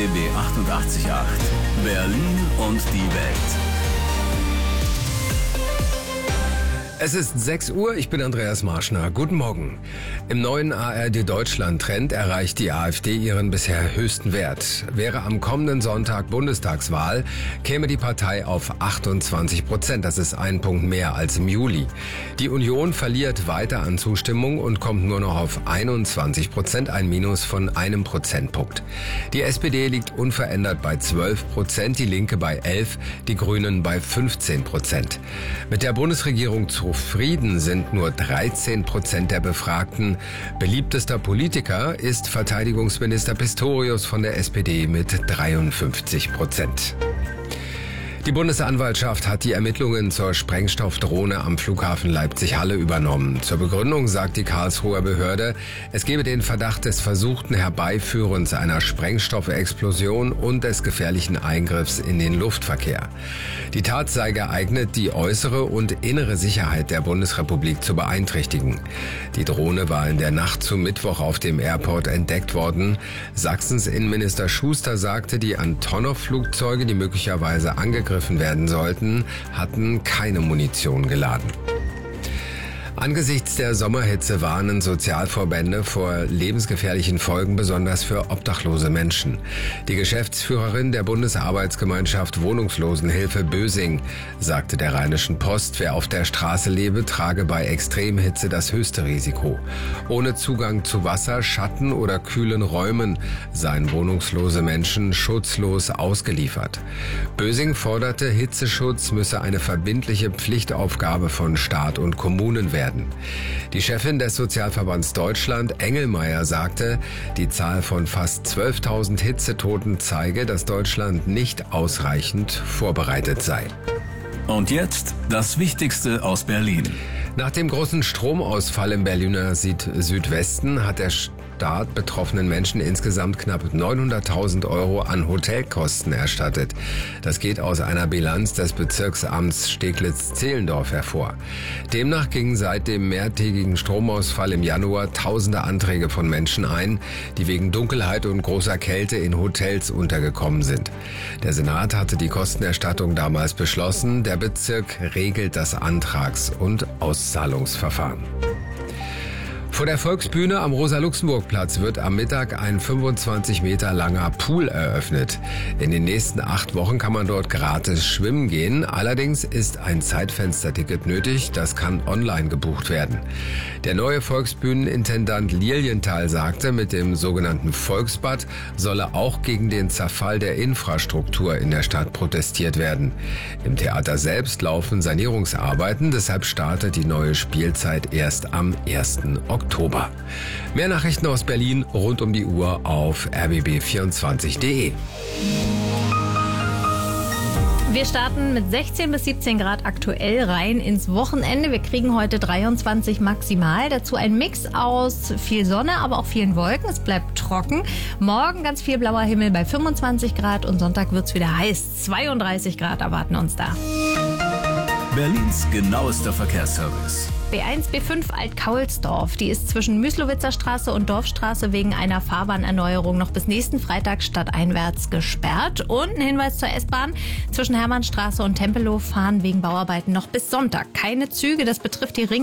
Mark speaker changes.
Speaker 1: RBB 88.8 Berlin und die Welt.
Speaker 2: Es ist 6 Uhr, ich bin Andreas Marschner. Guten Morgen. Im neuen ARD-Deutschland-Trend erreicht die AfD ihren bisher höchsten Wert. Wäre am kommenden Sonntag Bundestagswahl, käme die Partei auf 28%. Das ist 1 Punkt mehr als im Juli. Die Union verliert weiter an Zustimmung und kommt nur noch auf 21%, ein Minus von 1 Prozentpunkt. Die SPD liegt unverändert bei 12%, die Linke bei 11%, die Grünen bei 15%. Mit der Bundesregierung zufrieden sind nur 13% der Befragten. Beliebtester Politiker ist Verteidigungsminister Pistorius von der SPD mit 53%. Die Bundesanwaltschaft hat die Ermittlungen zur Sprengstoffdrohne am Flughafen Leipzig-Halle übernommen. Zur Begründung sagt die Karlsruher Behörde, es gebe den Verdacht des versuchten Herbeiführens einer Sprengstoffexplosion und des gefährlichen Eingriffs in den Luftverkehr. Die Tat sei geeignet, die äußere und innere Sicherheit der Bundesrepublik zu beeinträchtigen. Die Drohne war in der Nacht zum Mittwoch auf dem Airport entdeckt worden. Sachsens Innenminister Schuster sagte, die Antonov-Flugzeuge, die möglicherweise angegriffen werden sollten, hatten keine Munition geladen. Angesichts der Sommerhitze warnen Sozialverbände vor lebensgefährlichen Folgen, besonders für obdachlose Menschen. Die Geschäftsführerin der Bundesarbeitsgemeinschaft Wohnungslosenhilfe Bösing sagte der Rheinischen Post, wer auf der Straße lebe, trage bei Extremhitze das höchste Risiko. Ohne Zugang zu Wasser, Schatten oder kühlen Räumen seien wohnungslose Menschen schutzlos ausgeliefert. Bösing forderte, Hitzeschutz müsse eine verbindliche Pflichtaufgabe von Staat und Kommunen werden. Die Chefin des Sozialverbands Deutschland, Engelmeier, sagte, die Zahl von fast 12.000 Hitzetoten zeige, dass Deutschland nicht ausreichend vorbereitet sei.
Speaker 1: Und jetzt das Wichtigste aus Berlin.
Speaker 2: Nach dem großen Stromausfall im Berliner Südwesten hat der Staat betroffenen Menschen insgesamt knapp 900.000 € an Hotelkosten erstattet. Das geht aus einer Bilanz des Bezirksamts Steglitz-Zehlendorf hervor. Demnach gingen seit dem mehrtägigen Stromausfall im Januar tausende Anträge von Menschen ein, die wegen Dunkelheit und großer Kälte in Hotels untergekommen sind. Der Senat hatte die Kostenerstattung damals beschlossen. Der Bezirk regelt das Antrags- und Auszahlungsverfahren. Vor der Volksbühne am Rosa-Luxemburg-Platz wird am Mittag ein 25 Meter langer Pool eröffnet. In den nächsten 8 Wochen kann man dort gratis schwimmen gehen. Allerdings ist ein Zeitfensterticket nötig. Das kann online gebucht werden. Der neue Volksbühnenintendant Lilienthal sagte, mit dem sogenannten Volksbad solle auch gegen den Zerfall der Infrastruktur in der Stadt protestiert werden. Im Theater selbst laufen Sanierungsarbeiten. Deshalb startet die neue Spielzeit erst am 1. Oktober. Mehr Nachrichten aus Berlin rund um die Uhr auf rbb24.de.
Speaker 3: Wir starten mit 16 bis 17 Grad aktuell rein ins Wochenende. Wir kriegen heute 23 maximal. Dazu ein Mix aus viel Sonne, aber auch vielen Wolken. Es bleibt trocken. Morgen ganz viel blauer Himmel bei 25 Grad und Sonntag wird es wieder heiß. 32 Grad erwarten uns da.
Speaker 1: Berlins genauester Verkehrsservice.
Speaker 3: B1, B5 Alt-Kaulsdorf. Die ist zwischen Müslowitzer Straße und Dorfstraße wegen einer Fahrbahnerneuerung noch bis nächsten Freitag stadteinwärts gesperrt. Und ein Hinweis zur S-Bahn. Zwischen Hermannstraße und Tempelhof fahren wegen Bauarbeiten noch bis Sonntag keine Züge. Das betrifft die